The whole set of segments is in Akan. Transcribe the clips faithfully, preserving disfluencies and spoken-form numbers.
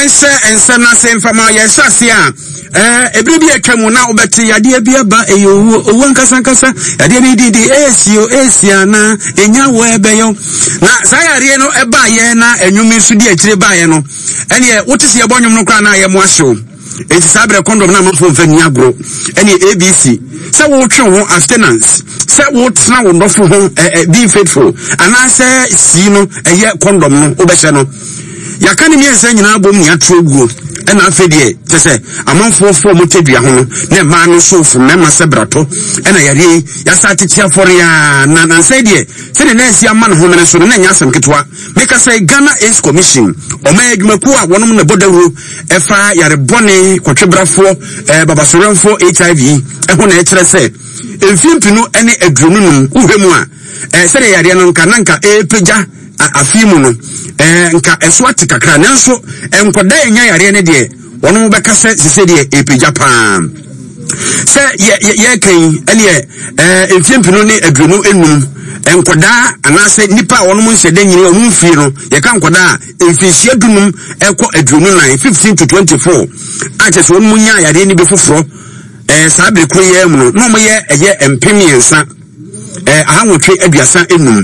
Yesha and Sana same from my Yeshasia. Eh, every day come now, but Yadia be about a one Casancasa, Yadia did the Asio, Asiana, and Yawe Bayo. Now, Sayariano, a bayana, and you miss the Trebayano. And yet, what is your bonum no crana? I am washo. It's Sabra condom number for Veniagro, any A B C. So, what you want abstinence? So, what's now not for home, be faithful. And I say, see no, a year condom, no, Obesano. Yakani me say nyina bom ya trogu e na afedie te say amanfo fo mo tedua ho na ma no so fu mema se brato e na yare ya sa tetia for ya na na say die se ne na si ama no ho mene so na nya asem ketwa make say Ghana Ace Commission o ma adwumaku a wonom na bodawru e fa yare bone kwatwebrafo e babasorenfo H I V e ho na e kire say emfimpinu ene adrunu num uhwemu a e se ne yare no nka nanka e pegya afimu no eh nka eswati kakra nanso enkoda enya yare ne de wono beka se sese de epeja pam se ye ye kan ene eh emfimpinu ne adwunu enum enkoda anase nipa wono mu nhede nyine o mu fie no ye kan koda emfihie dunum ekọ adwunu nine fifteen to twenty-four aches wono mu nya yare ne be foforo eh sabe koye mu no no mo ye eye empemiensa eh ahanwotwe aduasa enum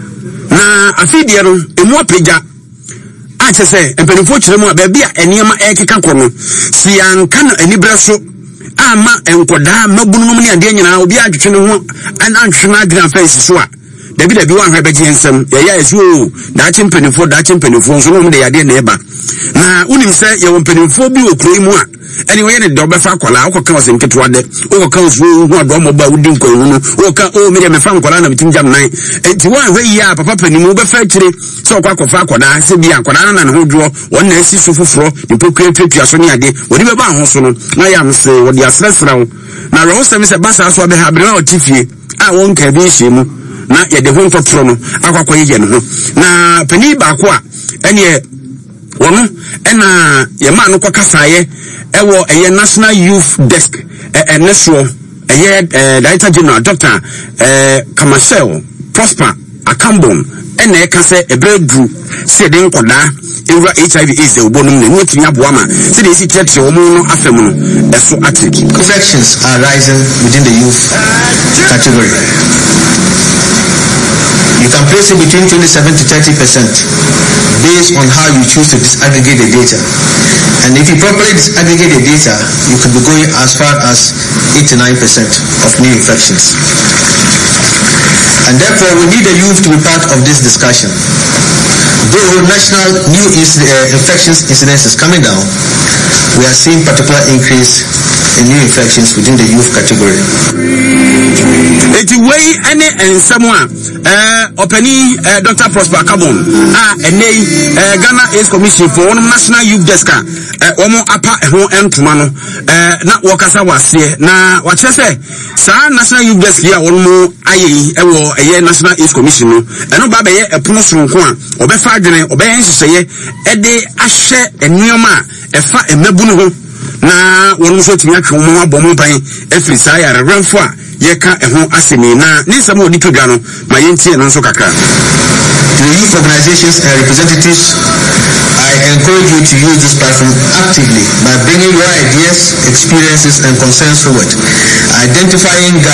na afidie no emu apagya ache se empenifo kire mu ba bia eniema ekeka kono si anka na anibra so ama enkoda mabunu ne ade nyina obi adwetwe ne ho an antwena adran fence so a dabi dabi wan hwebe je nsem ya ya esu da che empenifo da che empenifo so no mu de yade na eba na unim se ye empenifo bi okuro mu a anyway ne do be fa kwala akoka wose nketo ade okoka osu hu ado mo ba wudi nko hu no oka o me de me fa nkwala na bitim jam nan enti wan hwe yi a papa panimu be fa kire so kwa kofa akoda se bia akoda na na ho dwo won na asi so foforo ni pokwe twetwa so ne ade wodi be ba ho so no na ya mse wodi asresra wo na ro se me se basa so be ha bre na otifie a won ka bi hye mu na ye de ho ntotro no akwakọ ye no na pani ba ko a ene wono ena ye ma no kwakasaye ewo eye National Youth Desk eh neso eye Director General Doctor eh Kamasel Prosper Akambon ena e ka se ebredu se de nkoda ewura H I V AIDS obonum ne nwetimi aboama se de isi tete wo mu no afem no eso atic. Infections are rising within the youth category. You can place it between twenty-seven to thirty percent based on how you choose to disaggregate the data. And if you properly disaggregate the data, you could be going as far as eighty-nine percent of new infections. And therefore, we need the youth to be part of this discussion. Though national new uh, infections incidence is coming down, we are seeing particular increase in new infections within the youth category. It's way any and someone uh openi uh, Doctor Prosper Akambon ah and uh, Ghana Ace Commission for one National Youth Desk uh omo apa ho entuma no uh na wakasa wase na wache say sa National Youth Desk here one mo aye ewo eye National Ace Commission no eno ba be ye epono sonko a obefa adwene obeyen hyehyeye e de ahye enuoma efa emabu no ho na wonu so tinya twe mo abomo ban efri sa ya reverenfo a yeka eho asemi na nisam odi todwa no ma yentie no so kakra. To the youth organizations and representatives, I encourage you to use this platform actively by bringing your ideas, experiences, and concerns forward, identifying